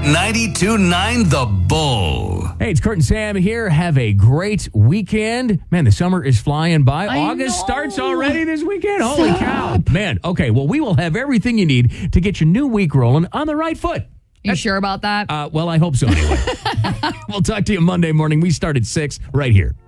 92.9 The Bull. Hey, it's Kurt and Sam here. Have a great weekend. Man, the summer is flying by. August starts already this weekend. Holy cow. Man, okay, well, we will have everything you need to get your new week rolling on the right foot. You sure about that? Well, I hope so anyway. We'll talk to you Monday morning. We start at 6 right here.